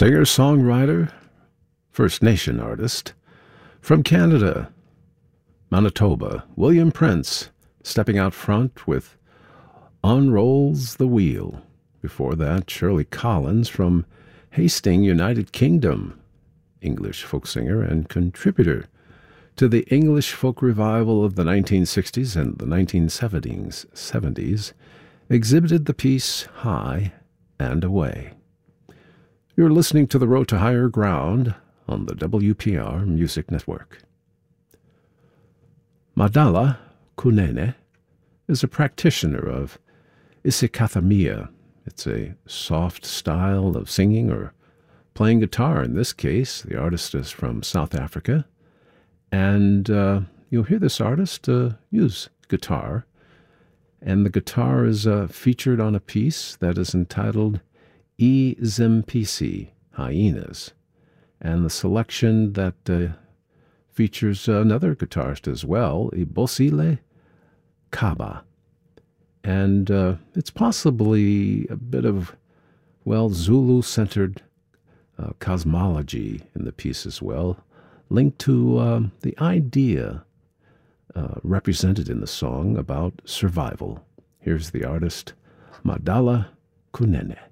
Singer-songwriter, First Nation artist. From Canada, Manitoba, William Prince, stepping out front with Unrolls the Wheel. Before that, Shirley Collins from Hastings, United Kingdom, English folk singer and contributor to the English folk revival of the 1960s and the 1970s, exhibited the piece High and Away. You're listening to The Road to Higher Ground on the WPR Music Network. Madala Kunene is a practitioner of Issikathamia. It's a soft style of singing or playing guitar. In this case, the artist is from South Africa, and you'll hear this artist use guitar, and the guitar is featured on a piece that is entitled Izimpisi, Hyenas, and the selection that features another guitarist as well, Ibosile Kaba. And it's possibly a bit of, Zulu-centered cosmology in the piece as well, linked to the idea represented in the song about survival. Here's the artist, Madala Kunene.